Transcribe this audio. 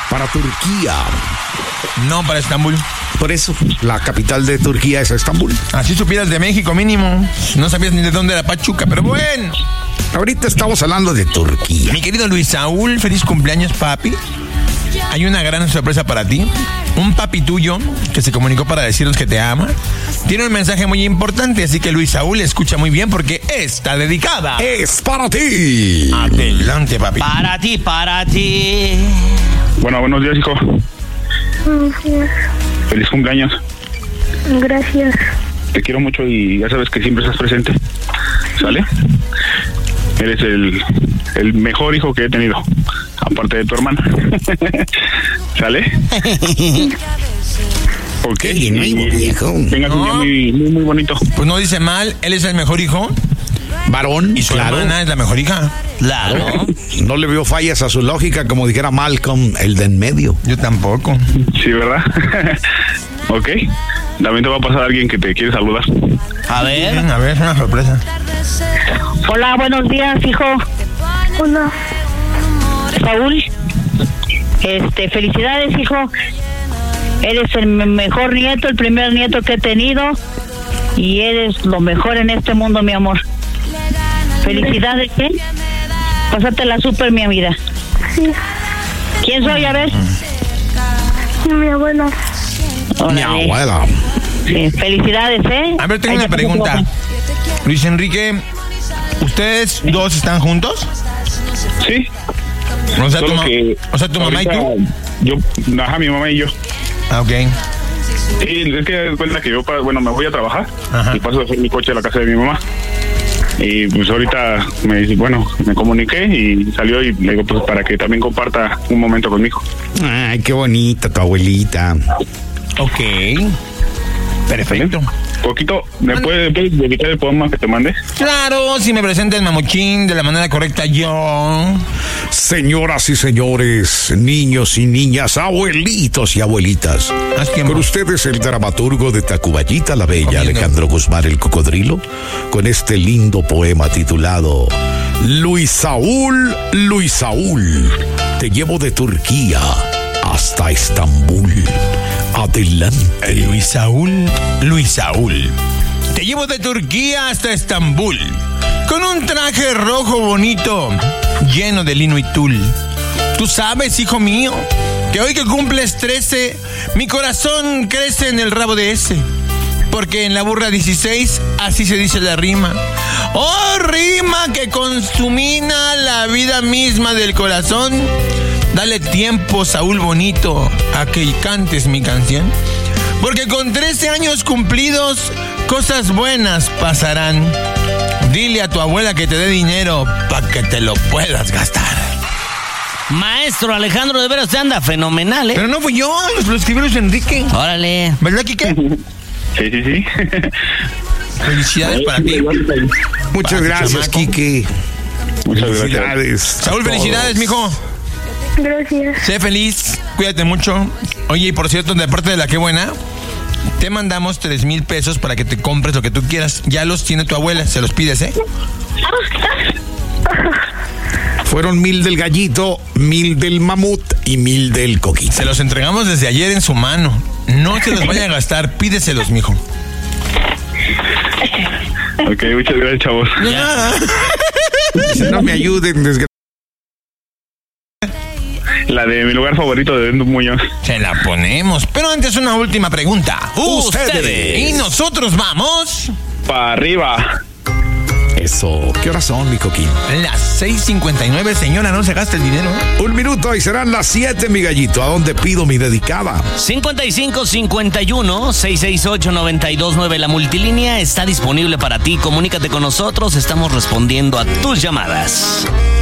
para Turquía. No, para Estambul. Por eso, la capital de Turquía es Estambul. Así supieras de México mínimo. No sabías ni de dónde era Pachuca, pero bueno. Ahorita estamos hablando de Turquía. Mi querido Luis Saúl, feliz cumpleaños, papi. Hay una gran sorpresa para ti. Un papi tuyo que se comunicó para decirnos que te ama. Tiene un mensaje muy importante, así que Luis Saúl escucha muy bien porque está dedicada. Es para ti. Adelante, papi. Para ti, para ti. Bueno, buenos días, hijo. Buenos días. Feliz cumpleaños. Gracias. Te quiero mucho y ya sabes que siempre estás presente. ¿Sale? Eres el mejor hijo que he tenido, aparte de tu hermana. ¿Sale? Ok. Qué nuevo, viejo. Tengas un día muy bonito. Pues no dice mal, él es el mejor hijo Varón, y su claro. hermana es la mejor hija. Claro. No le veo fallas a su lógica, como dijera Malcolm, el de en medio. Yo tampoco. Sí, ¿verdad? Ok. También te va a pasar alguien que te quiere saludar. A ver. Bien, a ver, es una sorpresa. Hola, buenos días, hijo. Hola. Saúl, felicidades, hijo. Eres el mejor nieto, el primer nieto que he tenido. Y eres lo mejor en este mundo, mi amor. Felicidades, ¿eh? Pásatela súper, mi vida. Sí. ¿Quién soy? A ver. Mi abuela. Mi abuela. Sí, felicidades, ¿eh? A ver, tengo una pregunta. Luis Enrique, ¿ustedes dos están juntos? Sí. O sea, tu mamá y ahorita tú. Mi mamá y yo. Ah, ok. Sí, es que cuenta que yo, me voy a trabajar. Ajá. Y paso a hacer mi coche a la casa de mi mamá. Y pues ahorita me comuniqué y salió y le digo, pues para que también comparta un momento conmigo. Ay, qué bonita tu abuelita. Ok. Perfecto. Poquito, ¿me puedes dedicar el poema que te mandé? Claro, si me presenta el mamuchín de la manera correcta yo. Señoras y señores, niños y niñas, abuelitos y abuelitas, con ustedes el dramaturgo de Tacuballita la Bella, Alejandro Guzmán el Cocodrilo, con este lindo poema titulado Luis Saúl, Luis Saúl, te llevo de Turquía hasta Estambul. Adelante. Luis Saúl, Luis Saúl, te llevo de Turquía hasta Estambul, con un traje rojo bonito, lleno de lino y tul. Tú sabes, hijo mío, que hoy que cumples 13, mi corazón crece en el rabo de ese. Porque en la burra 16, así se dice la rima. Oh, rima que consumina la vida misma del corazón. Dale tiempo, Saúl bonito, a que cantes mi canción. Porque con 13 años cumplidos, cosas buenas pasarán. Dile a tu abuela que te dé dinero para que te lo puedas gastar. Maestro Alejandro, de veras te anda fenomenal, ¿eh? Pero no fui yo, lo escribió Luis Enrique. Órale. ¿Verdad, Quique? Sí. Felicidades para ti. Muchas gracias, Quique. Muchas Felicidades. Saúl, felicidades, mijo. Gracias. Sé feliz, cuídate mucho. Oye, y por cierto, de parte de la Qué Buena, te mandamos 3,000 pesos para que te compres lo que tú quieras. Ya los tiene tu abuela, se los pides, ¿eh? Fueron 1,000 del gallito, 1,000 del mamut y 1,000 del coquito. Se los entregamos desde ayer en su mano. No se los vaya a gastar, pídeselos, mijo. Ok, muchas gracias, chavos. No me ayuden, desgraciadamente. La de mi lugar favorito de Dendo Muñoz. Se la ponemos. Pero antes una última pregunta. Ustedes. Y nosotros vamos... Para arriba. Eso. ¿Qué horas son, mi coquín? Las 6:59, señora, no se gaste el dinero. 1 minuto y serán las 7, mi gallito. ¿A dónde pido mi dedicada? 5551-668-929. La multilínea está disponible para ti. Comunícate con nosotros. Estamos respondiendo a tus llamadas.